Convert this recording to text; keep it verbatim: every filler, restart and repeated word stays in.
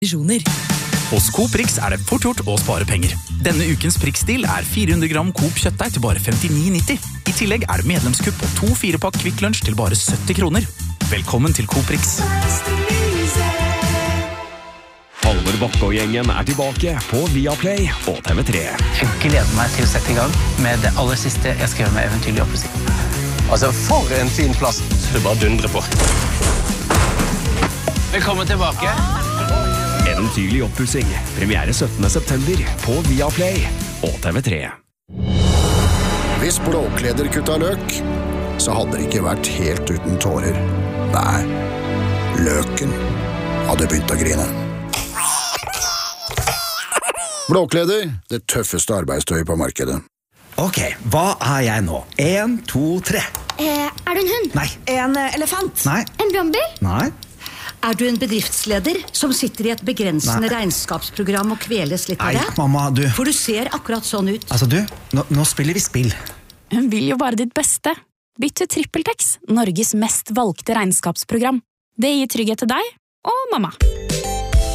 Hos Coop Rix er det fort gjort å spare penger. Denne ukens Prix-deal er fire hundre gram Coop kjøttdeig til bare femtini nitti. I tillegg er det medlemskupp på to fire-pakk Kvikk Lunsj til bare sytti kroner. Velkommen til Coop Rix. Halvor Bakke og gjengen er tilbake på Viaplay og T V tre. Jeg gleder meg til å sette i gang med det aller siste jeg skal gjøre med Eventyrlig oppussing. Altså, for en fin plass. Det bare dundrer på. Velkommen tilbake. Eventyrlig oppussing. Premiere syttende september på Viaplay og T V tre. Hvis Blåkleder kutta løk, så hadde det ikke vært helt uten tårer. Nei, løken hadde begynt å grine. Blåkleder, det tøffeste arbeidstøy på markedet. Ok, hva er jeg nå? En, to, tre. Eh, er du en hund? Nei. En uh, elefant? Nei. En brannbil? Nei. Er du en bedriftsleder som sitter i et begrensende Nei. regnskapsprogram og kveles litt av det? Nei, mamma, du... For du ser akkurat sånn ut. Altså, du, nå, nå spiller vi spill. Hun vil jo bare ditt beste. Bytt til TrippelTex, Norges mest valgte regnskapsprogram. Det gir trygghet til deg og mamma.